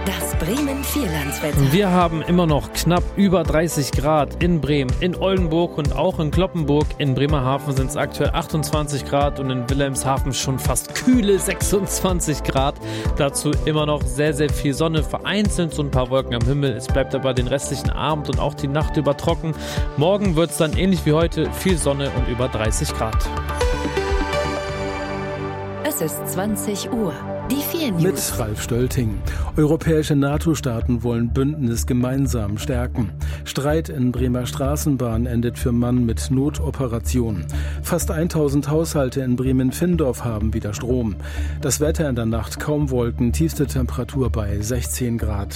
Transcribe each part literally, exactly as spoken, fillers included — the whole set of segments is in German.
Das Bremen Vierlandswetter. Wir haben immer noch knapp über dreißig Grad in Bremen, in Oldenburg und auch in Cloppenburg. In Bremerhaven sind es aktuell achtundzwanzig Grad und in Wilhelmshaven schon fast kühle sechsundzwanzig Grad. Dazu immer noch sehr, sehr viel Sonne, vereinzelt so ein paar Wolken am Himmel. Es bleibt aber den restlichen Abend und auch die Nacht über trocken. Morgen wird es dann ähnlich wie heute viel Sonne und über dreißig Grad. Es ist zwanzig Uhr. Die vier News. Mit Ralf Stölting. Europäische NATO-Staaten wollen Bündnis gemeinsam stärken. Streit in Bremer Straßenbahn endet für Mann mit Notoperation. Fast tausend Haushalte in Bremen-Findorf haben wieder Strom. Das Wetter in der Nacht kaum Wolken, tiefste Temperatur bei sechzehn Grad.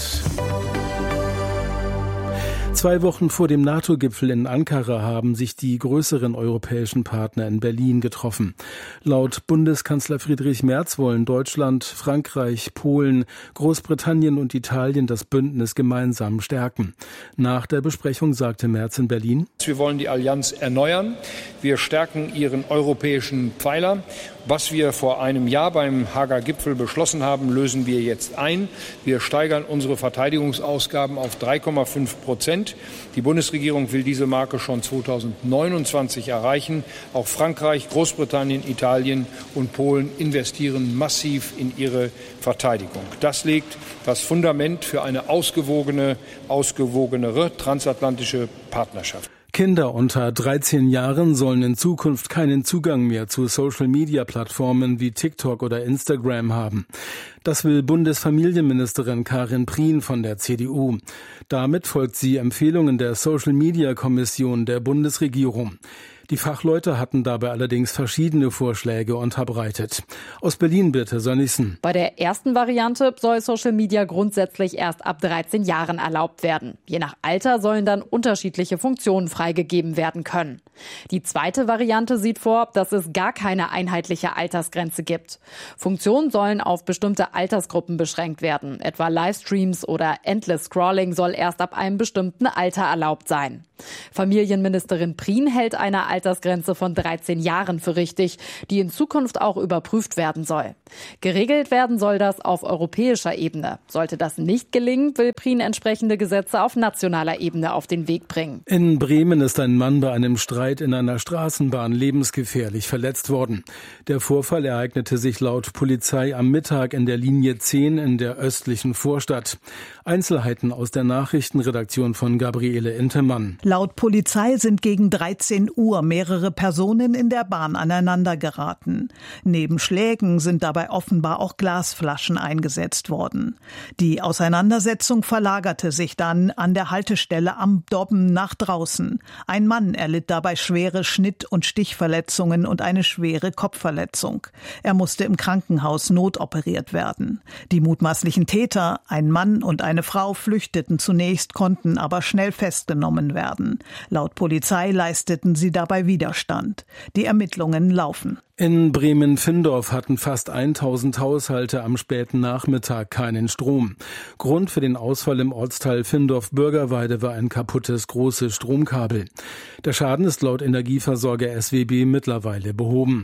Zwei Wochen vor dem NATO-Gipfel in Ankara haben sich die größeren europäischen Partner in Berlin getroffen. Laut Bundeskanzler Friedrich Merz wollen Deutschland, Frankreich, Polen, Großbritannien und Italien das Bündnis gemeinsam stärken. Nach der Besprechung sagte Merz in Berlin: Wir wollen die Allianz erneuern. Wir stärken ihren europäischen Pfeiler. Was wir vor einem Jahr beim Haager Gipfel beschlossen haben, lösen wir jetzt ein. Wir steigern unsere Verteidigungsausgaben auf drei Komma fünf Prozent. Die Bundesregierung will diese Marke schon zweitausendneunundzwanzig erreichen. Auch Frankreich, Großbritannien, Italien und Polen investieren massiv in ihre Verteidigung. Das legt das Fundament für eine ausgewogene, ausgewogenere transatlantische Partnerschaft. Kinder unter dreizehn Jahren sollen in Zukunft keinen Zugang mehr zu Social-Media-Plattformen wie TikTok oder Instagram haben. Das will Bundesfamilienministerin Karin Prien von der C D U. Damit folgt sie Empfehlungen der Social-Media-Kommission der Bundesregierung. Die Fachleute hatten dabei allerdings verschiedene Vorschläge unterbreitet. Aus Berlin bitte, Sönnigsen. Bei der ersten Variante soll Social Media grundsätzlich erst ab dreizehn Jahren erlaubt werden. Je nach Alter sollen dann unterschiedliche Funktionen freigegeben werden können. Die zweite Variante sieht vor, dass es gar keine einheitliche Altersgrenze gibt. Funktionen sollen auf bestimmte Altersgruppen beschränkt werden. Etwa Livestreams oder Endless Scrolling soll erst ab einem bestimmten Alter erlaubt sein. Familienministerin Prien hält eine Altersgrenze von dreizehn Jahren für richtig, die in Zukunft auch überprüft werden soll. Geregelt werden soll das auf europäischer Ebene. Sollte das nicht gelingen, will Prien entsprechende Gesetze auf nationaler Ebene auf den Weg bringen. In Bremen ist ein Mann bei einem Streit in einer Straßenbahn lebensgefährlich verletzt worden. Der Vorfall ereignete sich laut Polizei am Mittag in der Linie zehn in der östlichen Vorstadt. Einzelheiten aus der Nachrichtenredaktion von Gabriele Intemann. Laut Polizei sind gegen dreizehn Uhr mehrere Personen in der Bahn aneinander geraten. Neben Schlägen sind dabei offenbar auch Glasflaschen eingesetzt worden. Die Auseinandersetzung verlagerte sich dann an der Haltestelle am Dobben nach draußen. Ein Mann erlitt dabei schwere Schnitt- und Stichverletzungen und eine schwere Kopfverletzung. Er musste im Krankenhaus notoperiert werden. Die mutmaßlichen Täter, ein Mann und eine Frau, flüchteten zunächst, konnten aber schnell festgenommen werden. Laut Polizei leisteten sie dabei Widerstand. Die Ermittlungen laufen. In Bremen-Findorf hatten fast tausend Haushalte am späten Nachmittag keinen Strom. Grund für den Ausfall im Ortsteil Findorf-Bürgerweide war ein kaputtes großes Stromkabel. Der Schaden ist laut Energieversorger S W B mittlerweile behoben.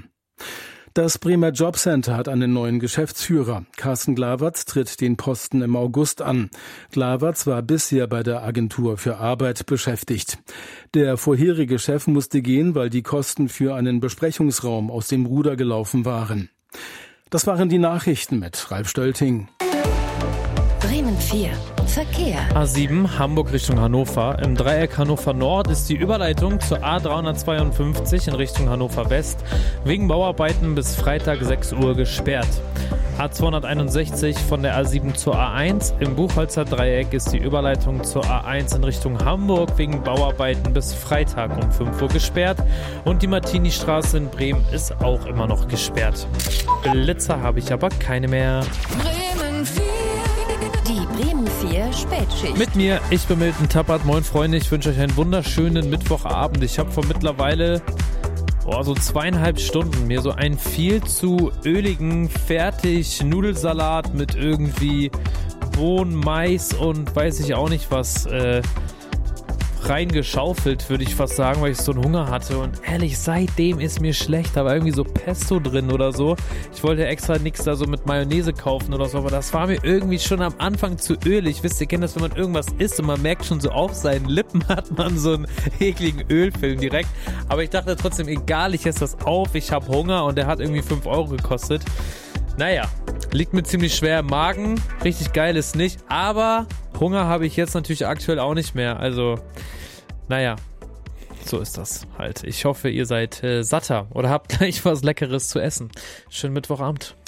Das Bremer Jobcenter hat einen neuen Geschäftsführer. Carsten Glawertz tritt den Posten im August an. Glawertz war bisher bei der Agentur für Arbeit beschäftigt. Der vorherige Chef musste gehen, weil die Kosten für einen Besprechungsraum aus dem Ruder gelaufen waren. Das waren die Nachrichten mit Ralf Stölting. Bremen vier. Verkehr. A sieben, Hamburg Richtung Hannover. Im Dreieck Hannover Nord ist die Überleitung zur A dreihundertzweiundfünfzig in Richtung Hannover West wegen Bauarbeiten bis Freitag sechs Uhr gesperrt. A zweihunderteinundsechzig von der A sieben zur A eins. Im Buchholzer Dreieck ist die Überleitung zur A eins in Richtung Hamburg wegen Bauarbeiten bis Freitag um fünf Uhr gesperrt. Und die Martini-Straße in Bremen ist auch immer noch gesperrt. Blitzer habe ich aber keine mehr. Bremen vier. Die Bremen vier Spätschicht. Mit mir, ich bin Milton Tappert. Moin Freunde, ich wünsche euch einen wunderschönen Mittwochabend. Ich habe vor mittlerweile oh, so zweieinhalb Stunden mir so einen viel zu öligen Fertig-Nudelsalat mit irgendwie Bohnen, Mais und weiß ich auch nicht was äh, reingeschaufelt, würde ich fast sagen, weil ich so einen Hunger hatte. Und ehrlich, seitdem ist mir schlecht. Da war irgendwie so Pesto drin oder so. Ich wollte extra nichts da so mit Mayonnaise kaufen oder so, aber das war mir irgendwie schon am Anfang zu ölig. Wisst ihr, kennt das, wenn man irgendwas isst und man merkt schon so, auf seinen Lippen hat man so einen ekligen Ölfilm direkt. Aber ich dachte trotzdem, egal, ich esse das auf, ich habe Hunger und der hat irgendwie fünf Euro gekostet. Naja, liegt mir ziemlich schwer im Magen. Richtig geil ist nicht, aber Hunger habe ich jetzt natürlich aktuell auch nicht mehr. Also, naja, so ist das halt. Ich hoffe, ihr seid äh, satter oder habt gleich was Leckeres zu essen. Schönen Mittwochabend.